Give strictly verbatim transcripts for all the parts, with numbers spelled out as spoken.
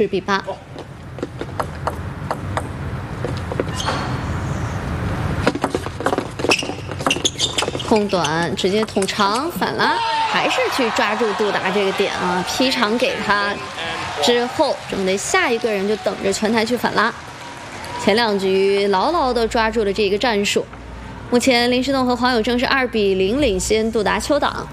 十比八。空短直接捅长反拉，还是去抓住杜达这个点啊，劈长给他之后，准备下一个人就等着全台去反拉。前两局牢牢地抓住了这个战术。目前林诗栋和黄有正是二比零领先杜达邱党。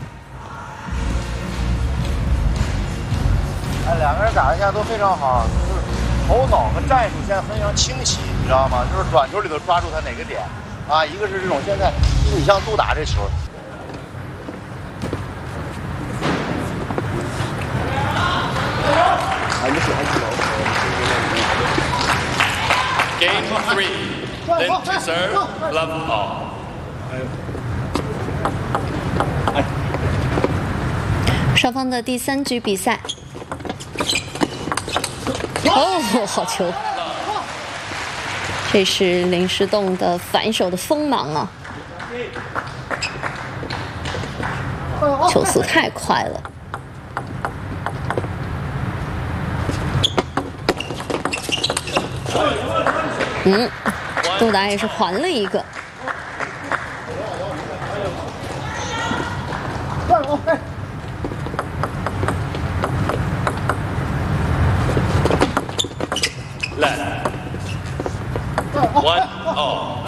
哎，两个人打一下都非常好，就是头脑和战术现在非常清晰，你知道吗？就是短球里头抓住他哪个点。 啊，一个是这种现在，你像杜达这球， Game three, then to serve, love all. 双方的第三局比赛，哦，好球！这是林诗栋的反手的锋芒啊，球速太快了。 嗯，杜达也是还了一个。 Left. One all.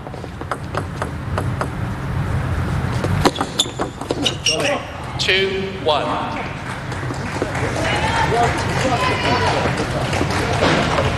Two one.